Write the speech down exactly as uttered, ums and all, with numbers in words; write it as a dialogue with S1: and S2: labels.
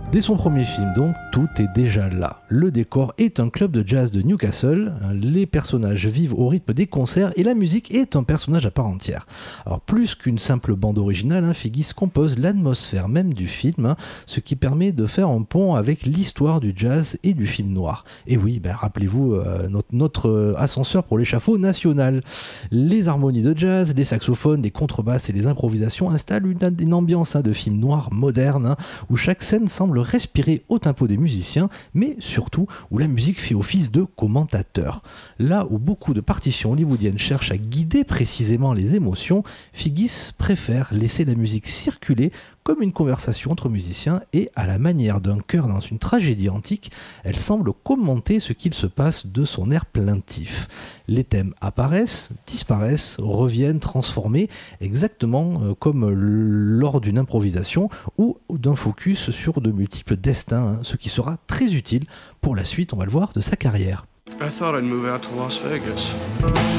S1: Dès son premier film, donc, tout est déjà là. Le décor est un club de jazz de Newcastle, les personnages vivent au rythme des concerts et la musique est un personnage à part entière. Alors, plus qu'une simple bande originale, hein, Figgis compose l'atmosphère même du film, hein, ce qui permet de faire un pont avec l'histoire du jazz et du film noir. Et oui, ben, rappelez-vous euh, notre, notre euh, ascenseur pour l'échafaud national. Les harmonies de jazz, les saxophones, les contrebasses et les improvisations installent une, une ambiance hein, de film noir moderne, hein, où chaque scène semble respirer au tempo des musiciens, mais surtout où la musique fait office de commentateur. Là où beaucoup de partitions hollywoodiennes cherchent à guider précisément les émotions, Figgis préfère laisser la musique circuler comme une conversation entre musiciens et, à la manière d'un chœur dans une tragédie antique, elle semble commenter ce qu'il se passe de son air plaintif. Les thèmes apparaissent, disparaissent, reviennent transformés, exactement comme lors d'une improvisation ou d'un focus sur de multiples destins, hein, ce qui sera très utile pour la suite, on va le voir, de sa carrière.
S2: I thought I'd move out to Las Vegas.